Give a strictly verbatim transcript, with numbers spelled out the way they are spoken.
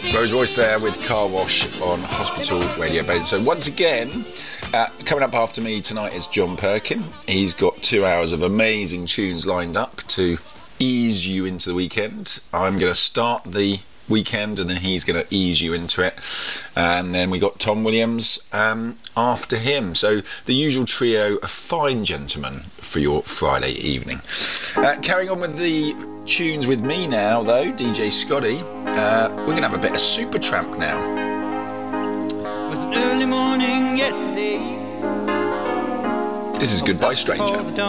Rose Royce there with Car Wash on Hospital Radio Bay. So once again, uh, coming up after me tonight is John Perkin. He's got two hours of amazing tunes lined up to ease you into the weekend. I'm going to start the weekend and then he's going to ease you into it. And then we got Tom Williams um, after him. So the usual trio of fine gentlemen for your Friday evening. Uh, carrying on with the tunes with me now, though, D J Scotty. Uh, we're going to have a bit of Supertramp now. It was an early morning yesterday. This is Goodbye Stranger.